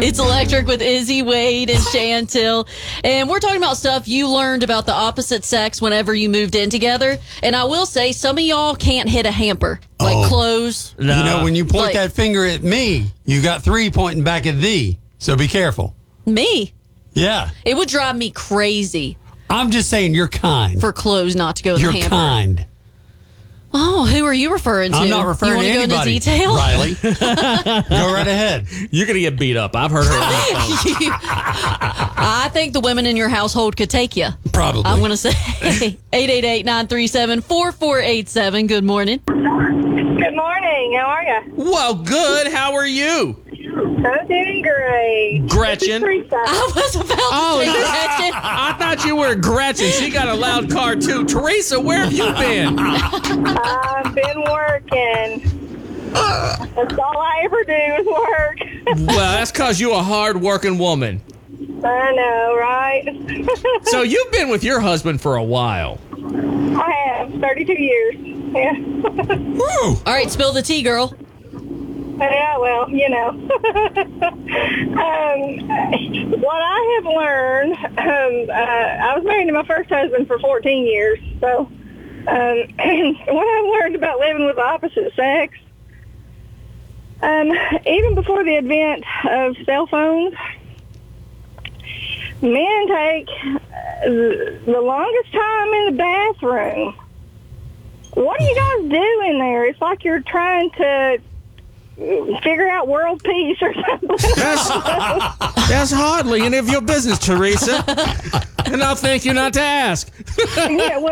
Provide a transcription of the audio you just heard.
It's Electric with Izzy, Wade, and Chantil. And we're talking about stuff you learned about the opposite sex whenever you moved in together. And I will say, some of y'all can't hit a hamper, like clothes. You know, when you point Like- that finger at me, you got 3 pointing back at thee. So be careful. Me. Yeah. It would drive me crazy I'm just saying you're kind. for clothes not to go in You're the hamper. kind. Oh, who are you referring to? I'm not referring you to wanna anybody. Go into detail? Riley. Go right ahead. You're going to get beat up. I've heard her on the phone. I think the women in your household could take you. Probably. I'm going to say 888-937-4487. Good morning. Good morning. How are you? Well, good. How are you? I'm doing great. Gretchen. Teresa. I was about to Oh, say no. Gretchen. I thought you were Gretchen. She got a loud car, too. Teresa, where have you been? I've been working. That's all I ever do is work. Well, that's because you're a hard-working woman. I know, right? So you've been with your husband for a while. I have 32 years. Yeah. Woo! All right, spill the tea, girl. Yeah, well, you know. What I have learned, I was married to my first husband for 14 years. So what I've learned about living with the opposite sex, even before the advent of cell phones, men take the longest time in the bathroom. What do you guys do in there? It's like you're trying to figure out world peace or something. That's hardly any of your business, Teresa. And I'll thank you not to ask. Yeah,